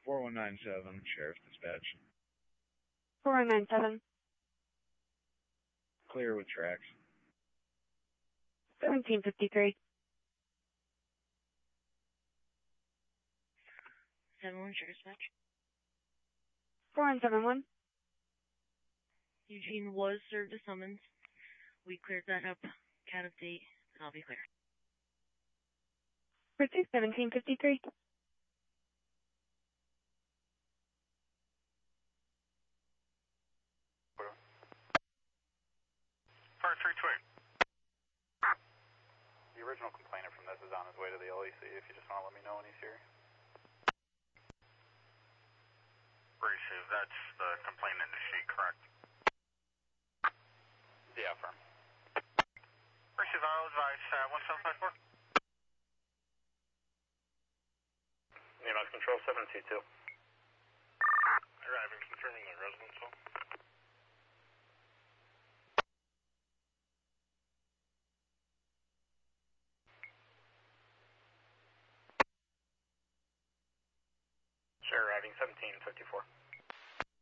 4197, Sheriff's Dispatch. 4197. Clear with tracks. 1753. 71, Sheriff's Dispatch. 4171. Eugene was served a summons. We cleared that up. Cat update, and I'll be clear. Pursuit 1753. Fire 328. The original complainant from this is on his way to the LEC if you just want to let me know when he's here. Receive, that's the complainant, is she correct? Yeah, firm. Receive, I'll advise 1754. EMS Control 722. Arriving, confirming the residence hall. Sure, arriving 1754.